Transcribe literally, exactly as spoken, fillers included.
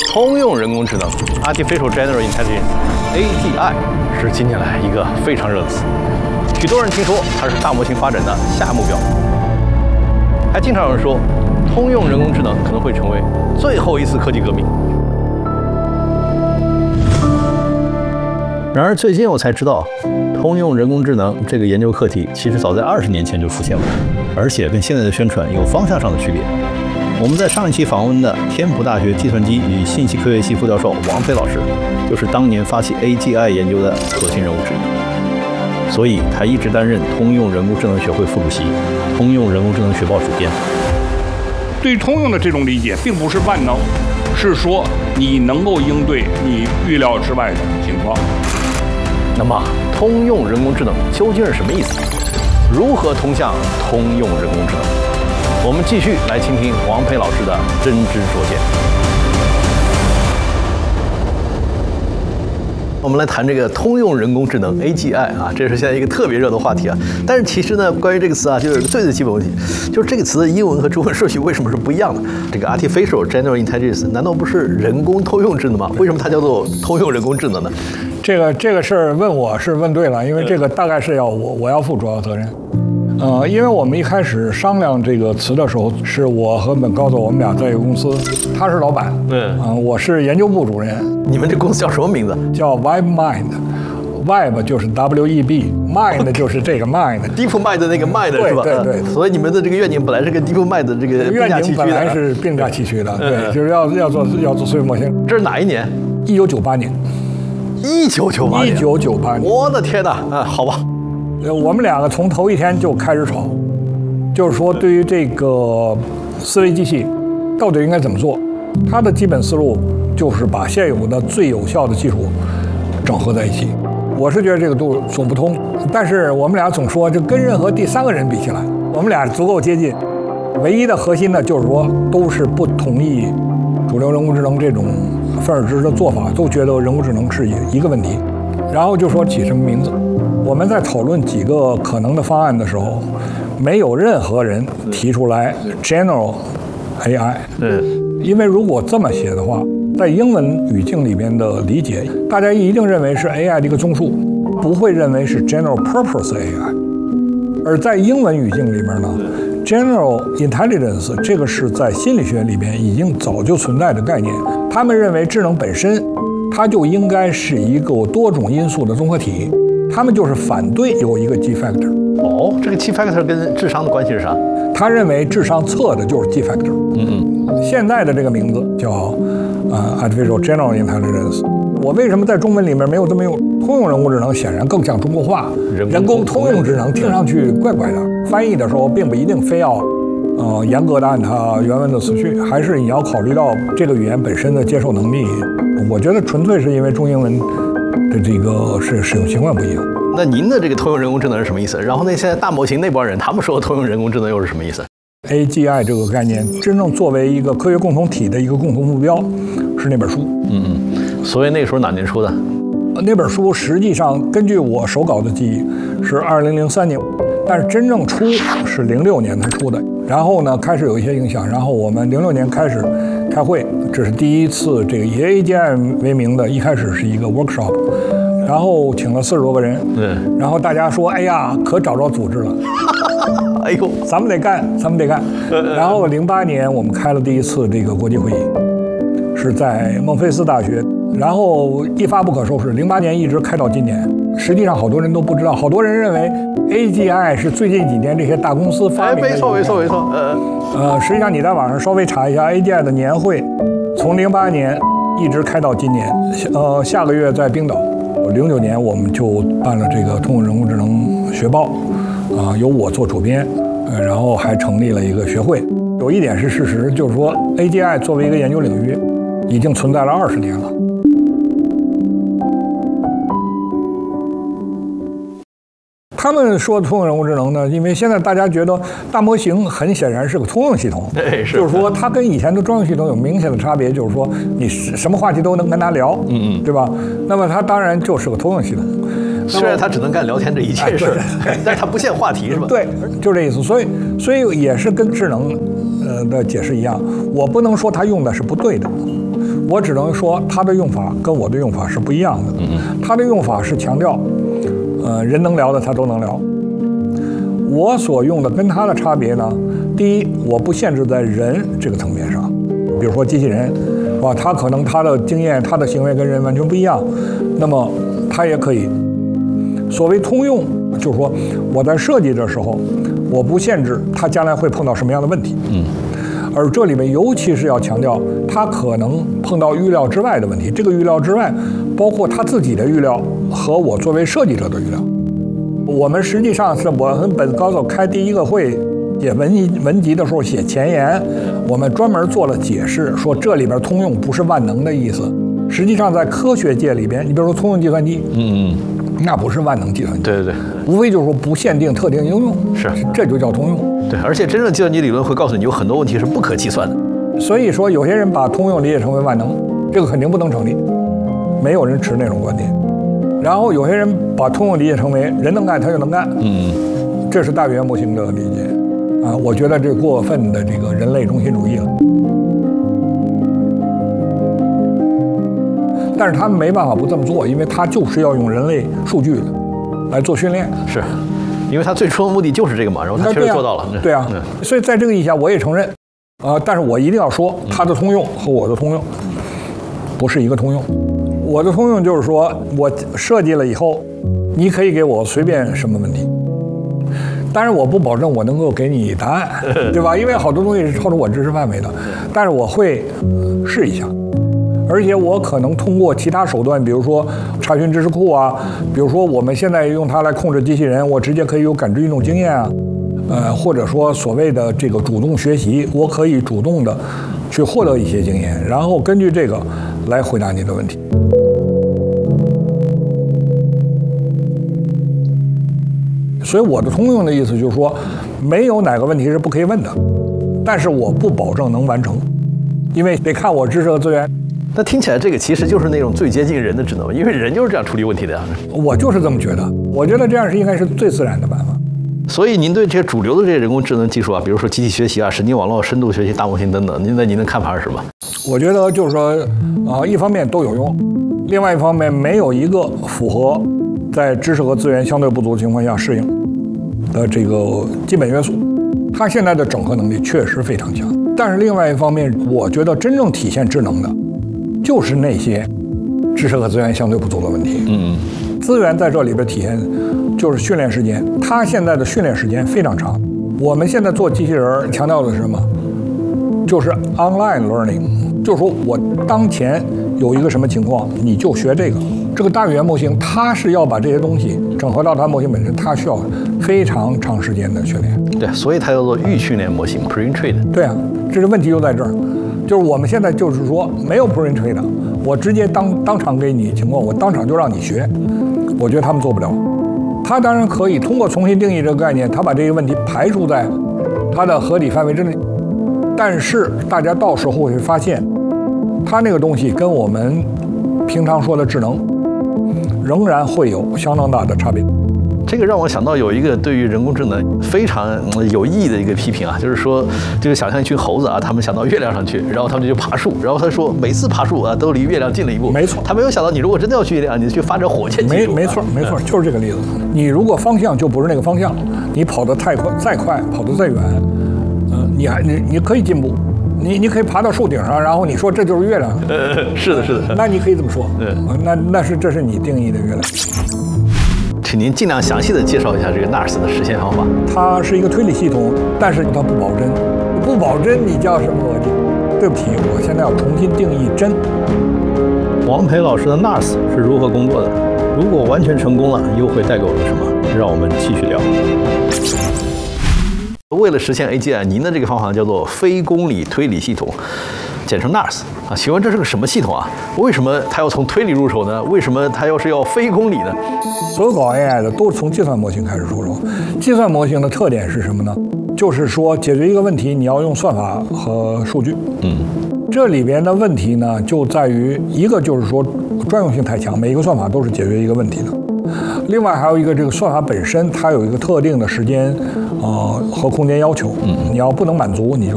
通用人工智能 （Artificial General Intelligence，A G I） 是近年来一个非常热的词，许多人听说它是大模型发展的下目标，还经常有人说，通用人工智能可能会成为最后一次科技革命。然而，最近我才知道，通用人工智能这个研究课题其实早在二十年前就出现了，而且跟现在的宣传有方向上的区别。我们在上一期访问的天普大学计算机与信息科学系副教授王飞老师，就是当年发起 A G I 研究的核心人物之一，所以他一直担任通用人工智能学会副主席、通用人工智能学报主编。 对通用的这种理解，并不是万能，是说你能够应对你预料之外的情况。 那么，通用人工智能究竟是什么意思？如何通向通用人工智能？我们继续来倾听王培老师的真知灼见。我们来谈这个通用人工智能 A G I 啊，这是现在一个特别热的话题啊。但是其实呢，关于这个词啊，就有一个最最基本问题，就是这个词的英文和中文顺序为什么是不一样的？这个 Artificial General Intelligence 难道不是人工通用智能吗？为什么它叫做通用人工智能呢？ 这个这个事儿问我是问对了，因为这个大概是要我我要负主要责任。呃，因为我们一开始商量这个词的时候，是我和本高总我们俩在一个公司，他是老板， 嗯， 啊、呃，我是研究部主任。 你们这公司叫什么名字？ 叫 WebMind。Web 就是 W E B，Mind 就是这个 Mind。DeepMind 的那个 Mind 是吧？ 对对对。 所以你们的这个愿景本来是跟 DeepMind 的这个愿景本来是并驾齐驱的，对，就是要要做要做思维模型。 这是哪一年？ 一九九八年。 一九九八年。 一九九八年。 我的天哪！啊，好吧。 呃，我们两个从头一天就开始吵，就是说对于这个思维机器到底应该怎么做，它的基本思路就是把现有的最有效的技术整合在一起。我是觉得这个都说不通，但是我们俩总说，就跟任何第三个人比起来，我们俩足够接近。唯一的核心呢，就是说都是不同意主流人工智能这种分而治之的做法，都觉得人工智能是一个问题，然后就说起什么名字。我们在讨论几个可能的方案的时候，没有任何人提出来 General A I。 嗯， 因为如果这么写的话，在英文语境里边的理解，大家一定认为是 A I 的一个综述，不会认为是 General Purpose A I。而在英文语境里边呢 ，General Intelligence 这个是在心理学里边已经早就存在的概念。他们认为智能本身，它就应该是一个多种因素的综合体。他们就是反对有一个 G factor。 哦，这个 G factor 跟智商的关系是啥？ 他认为智商测的就是 G factor。 嗯嗯。现在的这个名字叫呃 Artificial General Intelligence。我为什么在中文里面没有这么用？通用人工智能显然更像中国话，人工通用智能听上去怪怪的。翻译的时候并不一定非要呃严格的按它原文的词序，还是你要考虑到这个语言本身的接受能力。我觉得纯粹是因为中英文的这个是使用情况不一样。 那您的这个通用人工智能是什么意思？然后那现在大模型那帮人，他们说的通用人工智能又是什么意思 ？A G I 这个概念真正作为一个科学共同体的一个共同目标，是那本书。 嗯嗯。所以那个时候哪年出的？ 那本书实际上根据我手稿的记忆是二零零三年，但是真正出是零六年才出的。然后呢，开始有一些影响。然后我们零六年开始开会，这是第一次这个以 A G I 为名的，一开始是一个 workshop。然后请了四十多个人， 对， 然后大家说，哎呀，可找着组织了， 哎呦， 咱们得干，咱们得干。然后零八年我们开了第一次这个国际会议，是在孟菲斯大学，然后一发不可收拾，零八年一直开到今年。实际上好多人都不知道，好多人认为 A G I 是最近几年这些大公司发明的。 哎，没错没错没错，呃呃，实际上你在网上稍微查一下 A G I 的年会，从零八年一直开到今年，呃，下个月在冰岛。零九年我们就办了这个通用人工智能学报，啊、呃，由我做主编，呃，然后还成立了一个学会。有一点是事实，就是说 A G I 作为一个研究领域，已经存在了二十年了。他们说通用人工智能呢，因为现在大家觉得大模型很显然是个通用系统， 对，是， 就是说它跟以前的专用系统有明显的差别，就是说你什么话题都能跟它聊， 嗯嗯， 对吧？那么它当然就是个通用系统， 虽然它只能干聊天这一件事，哎、但是它不限话题，是吧？ 对，就这意思。所以，所以也是跟智能呃的解释一样，我不能说它用的是不对的， 我只能说它的用法跟我的用法是不一样的。 嗯它的用法是强调，呃，人能聊的它都能聊。我所用的跟它的差别呢，第一，我不限制在人这个层面上，比如说机器人，是吧？它可能它的经验、它的行为跟人完全不一样，那么它也可以。所谓通用，就是说我在设计的时候，我不限制它将来会碰到什么样的问题。 嗯。 而这里面尤其是要强调，它可能碰到预料之外的问题。这个预料之外，包括他自己的预料和我作为设计者的预料。我们实际上是我跟本高手开第一个会，写文集文集的时候写前言，我们专门做了解释，说这里边通用不是万能的意思。实际上在科学界里边，你比如说通用计算机， 嗯嗯， 那不是万能计算机， 对对对， 无非就是说不限定特定应用， 是， 这就叫通用。 对，而且真正计算机理论会告诉你，有很多问题是不可计算的。 所以说，有些人把通用理解成为万能，这个肯定不能成立，没有人持那种观点。然后有些人把通用理解成为人能干他就能干， 嗯， 这是大语言模型的理解啊，我觉得这过分的这个人类中心主义了。但是他们没办法不这么做，因为他就是要用人类数据来做训练。 是。因为他最初的目的就是这个嘛，然后他确实做到了。 对啊， 嗯、 所以在这个意义下，我也承认，啊、呃，但是我一定要说，他的通用和我的通用不是一个通用。我的通用就是说我设计了以后，你可以给我随便什么问题，当然我不保证我能够给你答案，对吧？因为好多东西是超出我知识范围的，但是我会试一下。而且我可能通过其他手段，比如说查询知识库啊，比如说我们现在用它来控制机器人，我直接可以有感知运动经验啊，呃，或者说所谓的这个主动学习，我可以主动的去获得一些经验，然后根据这个来回答你的问题。所以我的通用的意思就是说，没有哪个问题是不可以问的，但是我不保证能完成，因为得看我知识和资源。 那听起来这个其实就是那种最接近人的智能，因为人就是这样处理问题的呀。 我就是这么觉得，我觉得这样是应该是最自然的办法。 所以您对这些主流的这些人工智能技术啊，比如说机器学习啊、神经网络、深度学习、大模型等等，您的您的看法是什么？ 我觉得就是说，啊、呃，一方面都有用，另外一方面没有一个符合在知识和资源相对不足的情况下适应的这个基本约束。它现在的整合能力确实非常强，但是另外一方面，我觉得真正体现智能的，就是那些知识和资源相对不足的问题。 嗯， 资源在这里边体现就是训练时间，它现在的训练时间非常长。我们现在做机器人强调的是什么？就是 online learning， 就是说我当前有一个什么情况，你就学这个。这个大语言模型它是要把这些东西整合到它模型本身，它需要非常长时间的训练。 对，所以它叫做预训练模型 （pre-trained）。 对啊，这是问题就在这儿，就是我们现在就是说没有 pre-trained， 我直接当当场给你情况，我当场就让你学，我觉得他们做不了。他当然可以通过重新定义这个概念，他把这个问题排除在它的合理范围之内。但是大家到时候会发现，它那个东西跟我们平常说的智能仍然会有相当大的差别。 这个让我想到有一个对于人工智能非常有意义的一个批评啊，就是说，就是想象一群猴子啊，他们想到月亮上去，然后他们就爬树，然后他说每次爬树啊都离月亮近了一步。 没错， 他没有想到你如果真的要去月亮，你去发展火箭技术。 没没错没错，就是这个例子。你如果方向就不是那个方向，你跑得太快再快，跑得再远，嗯、呃，你还你你可以进步。你你可以爬到树顶上，然后你说这就是月亮。 呃，是的，是的。 那你可以这么说。 嗯、 呃，那那是这是你定义的月亮。 请您尽量详细的介绍一下这个 N A R S 的实现方法。 它是一个推理系统，但是它不保真，不保真你叫什么逻辑？对不起，我现在要重新定义真。 王培老师的 N A R S 是如何工作的？如果完全成功了，又会带给我们什么？让我们继续聊。为了实现 A G I， 您的这个方法叫做非公理推理系统，简称 N A R S 啊。请问这是个什么系统啊？为什么它要从推理入手呢？为什么它要是要非公理呢？ 所有搞 A I 的都是从计算模型开始入手。计算模型的特点是什么呢？就是说解决一个问题，你要用算法和数据。 嗯， 这里边的问题呢，就在于一个就是说专用性太强，每一个算法都是解决一个问题的。另外还有一个，这个算法本身它有一个特定的时间，呃和空间要求，嗯，你要不能满足，你就